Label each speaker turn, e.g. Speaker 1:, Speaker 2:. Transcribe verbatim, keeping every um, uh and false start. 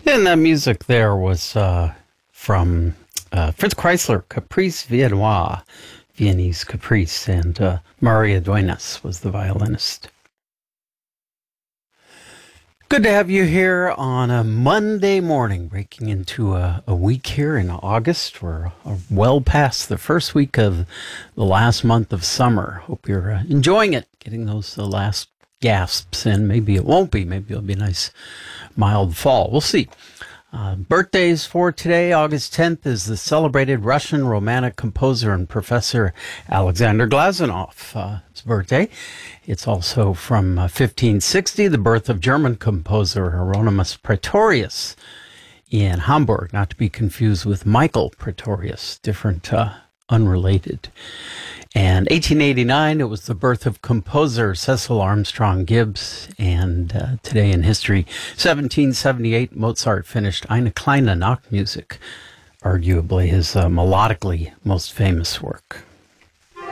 Speaker 1: And that music there was uh, from uh, Fritz Kreisler, Caprice Viennois, Viennese Caprice, and uh, Maria Duenas was the violinist. Good to have you here on a Monday morning, breaking into a, a week here in August. We're well past the first week of the last month of summer. Hope you're uh, enjoying it, getting those uh, last gasps in. Maybe it won't be. Maybe it'll be a nice, mild fall. We'll see. Uh, birthdays for today, August tenth, is the celebrated Russian Romantic composer and professor Alexander Glazunov. Uh, his birthday. It's also from uh, fifteen sixty, the birth of German composer Hieronymus Praetorius in Hamburg, not to be confused with Michael Praetorius, different, uh, unrelated. And eighteen eighty-nine, it was the birth of composer Cecil Armstrong Gibbs. And uh, today in history, seventeen seventy-eight, Mozart finished Eine kleine Nachtmusik, arguably his uh, melodically most famous work.